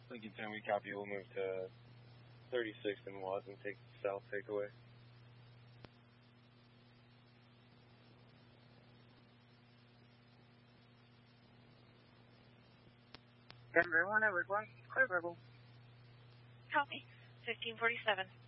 Lincoln 10, we copy. We'll move to 36 and Watts and take south takeaway. Denver 1, Edward 1, clear verbal. Copy. 1547.